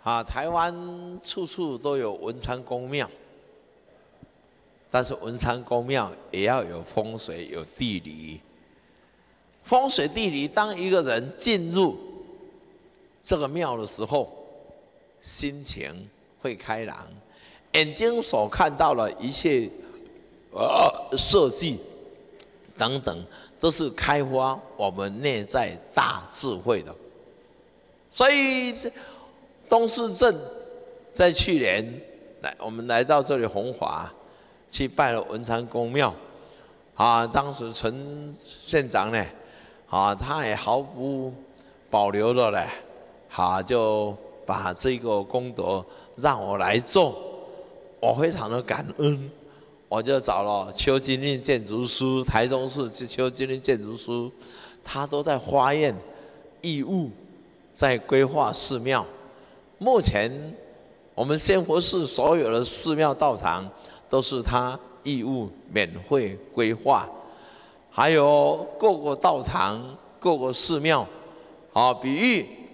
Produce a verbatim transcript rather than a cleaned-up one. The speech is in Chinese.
啊，台湾处处都有文昌公庙，但是文昌公庙也要有风水、有地理。风水地理，当一个人进入这个庙的时候，心情会开朗，眼睛所看到的一切呃设计等等，都是开发我们内在大智慧的。所以东势镇在去年来，我们来到这里弘华，去拜了文昌公庙。啊，当时陈县长呢，啊，他也毫不保留的嘞，啊，就把这个功德让我来做，我非常的感恩。我就找了邱金令建筑师，台中市邱金令建筑师，他都在花宴义务在规划寺庙。目前我们仙佛寺所有的寺庙道场都是他义务免费规划，还有各个道场、各个寺庙，啊，比喻